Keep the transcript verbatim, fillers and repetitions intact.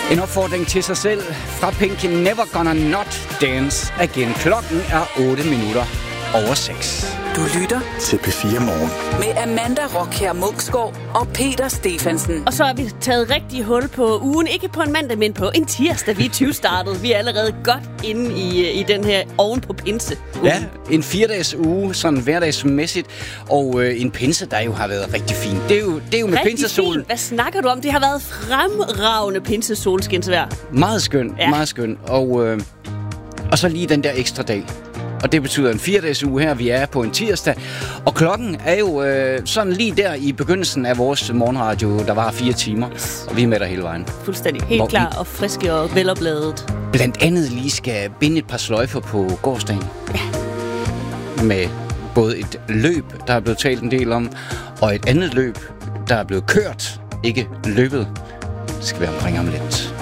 En opfordring til sig selv fra Pink, Never Gonna Not Dance Again. Klokken er otte minutter over seks. Du lytter til P fire Morgen med Amanda Rockher Munksgaard og Peter Stefansen. Og så har vi taget rigtig hul på ugen. Ikke på en mandag, men på en tirsdag. Vi er tyve startet. Vi er allerede godt inde i, i den her oven på pinse. Ja, en fire-dages uge, sådan hverdagsmæssigt. Og øh, en pinse, der jo har været rigtig fin. Det er jo, det er jo med rigtig pinsesolen. Fint. Hvad snakker du om? Det har været fremragende pinsesolskinsvejr. Meget skøn, ja. meget skøn. Og, øh, og så lige den der ekstra dag. Og det betyder en fire-dages uge her. Vi er på en tirsdag. Og klokken er jo øh, sådan lige der i begyndelsen af vores morgenradio, der var fire timer. Yes. Og vi er med der hele vejen. Fuldstændig. Helt Hvor klar og friske og velopladet. Blandt andet lige skal binde et par sløjfer på gårdsdagen. Ja. Med både et løb, der er blevet talt en del om, og et andet løb, der er blevet kørt, ikke løbet. Det skal være omkring om lidt.